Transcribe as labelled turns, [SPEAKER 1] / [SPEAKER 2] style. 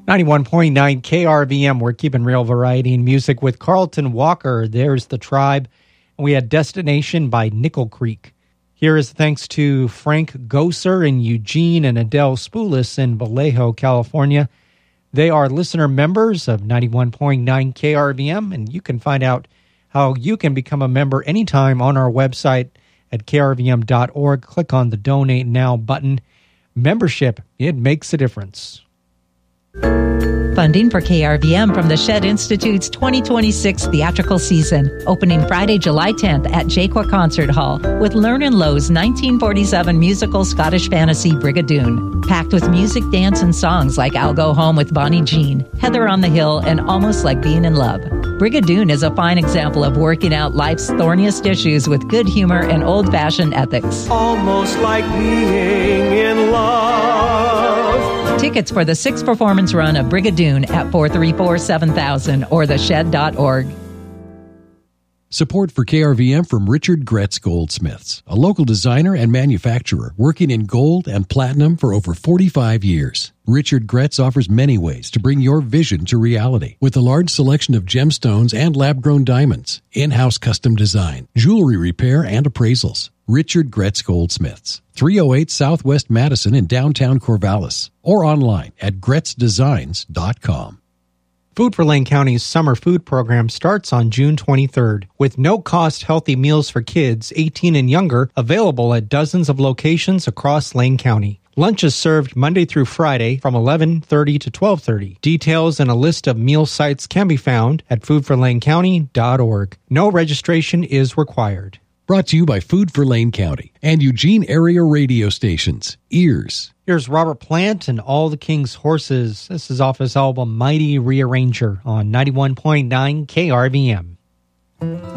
[SPEAKER 1] 91.9 KRVM, we're keeping real variety in music with Carlton Walker. There's The Tribe. And we had Destination by Nickel Creek. Here is thanks to Frank Gosser in Eugene and Adele Spoulis in Vallejo, California. They are listener members of 91.9 KRVM, and you can find out how you can become a member anytime on our website at krvm.org. Click on the Donate Now button. Membership, it makes a difference.
[SPEAKER 2] Funding for KRVM from the Shed Institute's 2026 theatrical season, opening Friday, July 10th at Jaqua Concert Hall with Lernan Lowe's 1947 musical Scottish fantasy Brigadoon, packed with music, dance, and songs like I'll Go Home with Bonnie Jean, Heather on the Hill, and Almost Like Being in Love. Brigadoon is a fine example of working out life's thorniest issues with good humor and old-fashioned ethics.
[SPEAKER 3] Almost like being in love.
[SPEAKER 2] Tickets for the 6th performance run of Brigadoon at 434-7000 or theshed.org.
[SPEAKER 4] Support for KRVM from Richard Gretz Goldsmiths, a local designer and manufacturer working in gold and platinum for over 45 years. Richard Gretz offers many ways to bring your vision to reality with a large selection of gemstones and lab-grown diamonds, in-house custom design, jewelry repair, and appraisals. Richard Gretz Goldsmiths, 308 Southwest Madison in downtown Corvallis, or online at gretzdesigns.com.
[SPEAKER 1] Food for Lane County's summer food program starts on June 23rd with no-cost healthy meals for kids 18 and younger available at dozens of locations across Lane County. Lunch is served Monday through Friday from 11:30 to 12:30. Details and a list of meal sites can be found at foodforlanecounty.org. No registration is required.
[SPEAKER 4] Brought to you by Food for Lane County and Eugene area radio stations, EARS.
[SPEAKER 1] Here's Robert Plant and All the King's Horses. This is off his album Mighty Rearranger on 91.9 KRVM.